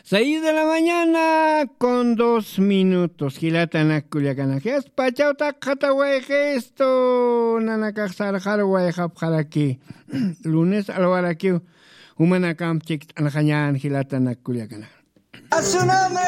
6 de la mañana con 2 minutos. Gilatana Culiacanajes. Pachauta Catahuejesto. Nanacas Sarjarhuejapjaraki. Lunes Alvaraki. Humanacam Chict Anjañan Gilatana Culiacana. A su nombre